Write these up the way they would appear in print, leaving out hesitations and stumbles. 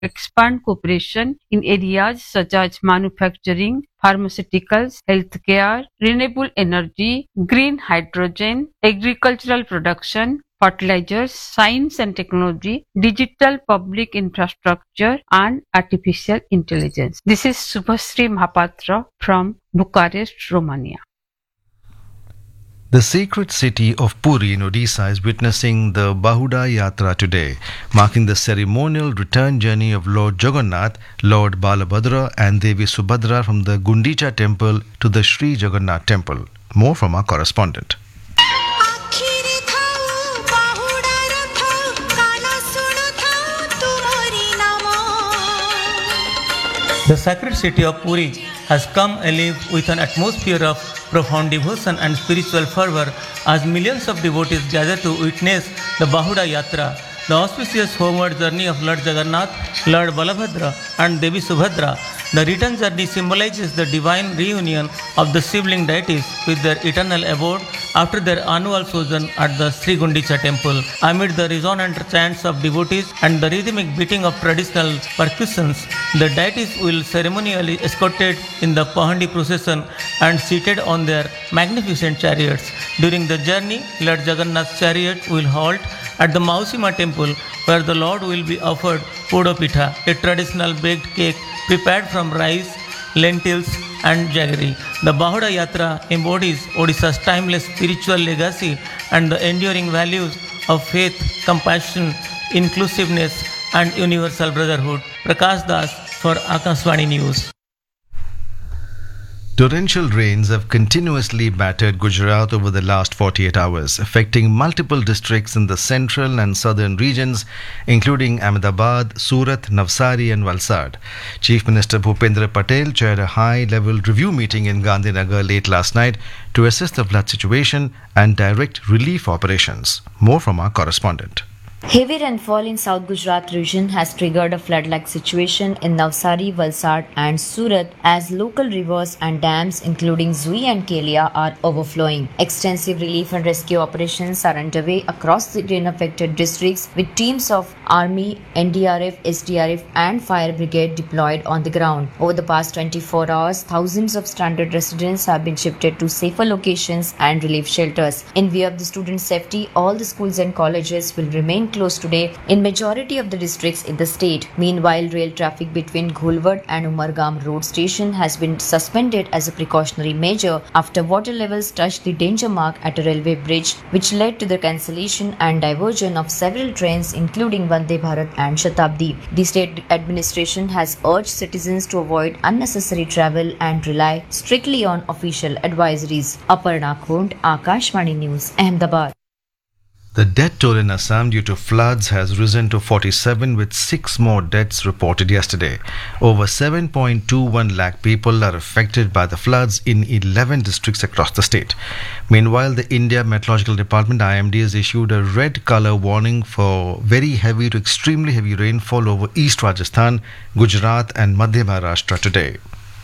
expand cooperation in areas such as manufacturing, pharmaceuticals, healthcare, renewable energy, green hydrogen, agricultural production, fertilizers, science and technology, digital public infrastructure, and artificial intelligence. This is Subhasri Mahapatra from Bucharest, Romania. The sacred city of Puri in Odisha is witnessing the Bahuda Yatra today, marking the ceremonial return journey of Lord Jagannath, Lord Balabhadra and Devi Subhadra from the Gundicha temple to the Sri Jagannath temple. More from our correspondent. The sacred city of Puri has come alive with an atmosphere of profound devotion and spiritual fervor as millions of devotees gather to witness the Bahuda Yatra, the auspicious homeward journey of Lord Jagannath, Lord Balabhadra and Devi Subhadra. The return journey symbolizes the divine reunion of the sibling deities with their eternal abode after their annual sojourn at the Sri Gundicha temple. Amid the resonant chants of devotees and the rhythmic beating of traditional percussions, the deities will ceremonially escorted in the Pahandi procession and seated on their magnificent chariots. During the journey, Lord Jagannath's chariot will halt at the Mausima temple, where the Lord will be offered Podopitha, a traditional baked cake prepared from rice, lentils and jaggery. The Bahuda Yatra embodies Odisha's timeless spiritual legacy and the enduring values of faith, compassion, inclusiveness and universal brotherhood. Prakash Das for Akashvani News. Torrential rains have continuously battered Gujarat over the last 48 hours, affecting multiple districts in the central and southern regions, including Ahmedabad, Surat, Navsari and Valsad. Chief Minister Bhupendra Patel chaired a high-level review meeting in Gandhinagar late last night to assess the flood situation and direct relief operations. More from our correspondent. Heavy rainfall in South Gujarat region has triggered a flood-like situation in Navsari, Valsad and Surat as local rivers and dams including Zui and Kelia are overflowing. Extensive relief and rescue operations are underway across the rain-affected districts with teams of Army, NDRF, SDRF and Fire Brigade deployed on the ground. Over the past 24 hours, thousands of stranded residents have been shifted to safer locations and relief shelters. In view of the students' safety, all the schools and colleges will remain closed today in majority of the districts in the state. Meanwhile, rail traffic between Ghulwad and Umargam road station has been suspended as a precautionary measure after water levels touched the danger mark at a railway bridge, which led to the cancellation and diversion of several trains including Vande Bharat and Shatabdi. The state administration has urged citizens to avoid unnecessary travel and rely strictly on official advisories. Aparna Khond, Akashvani News, Ahmedabad. The death toll in Assam due to floods has risen to 47 with 6 more deaths reported yesterday. Over 7.21 lakh people are affected by the floods in 11 districts across the state. Meanwhile, the India Meteorological Department IMD has issued a red color warning for very heavy to extremely heavy rainfall over East Rajasthan, Gujarat and Madhya Maharashtra today.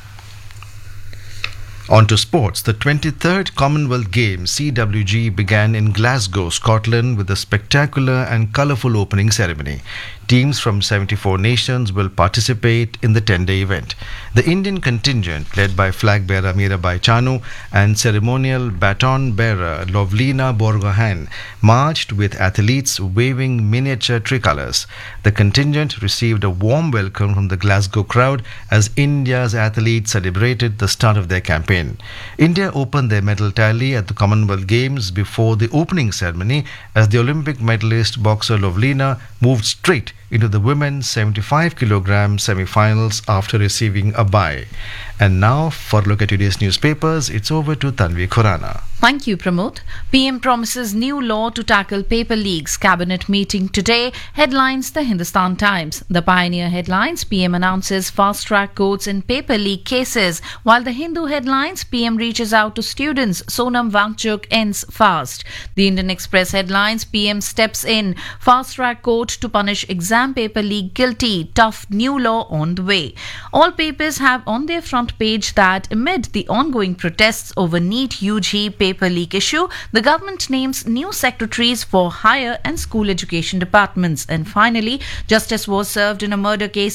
On to sports. The 23rd Commonwealth Games CWG began in Glasgow, Scotland with a spectacular and colourful opening ceremony. Teams from 74 nations will participate in the 10-day event. The Indian contingent, led by flag bearer Mirabai Chanu and ceremonial baton bearer Lovlina Borgohan, marched with athletes waving miniature tricolours. The contingent received a warm welcome from the Glasgow crowd as India's athletes celebrated the start of their campaign. India opened their medal tally at the Commonwealth Games before the opening ceremony as the Olympic medalist boxer Lovlina moved straight into the women's 75 kilogram semi-finals after receiving a bye. And now, for a look at today's newspapers, it's over to Tanvi Khurana. Thank you, Pramod. PM promises new law to tackle paper leaks. Cabinet meeting today. Headlines, the Hindustan Times. The Pioneer headlines, PM announces fast-track courts in paper leak cases. While the Hindu headlines, PM reaches out to students. Sonam Wangchuk ends fast. The Indian Express headlines, PM steps in. Fast-track court to punish exam paper leak guilty. Tough new law on the way. All papers have on their front front page that amid the ongoing protests over NEET UG paper leak issue, the government names new secretaries for higher and school education departments. And finally, justice was served in a murder case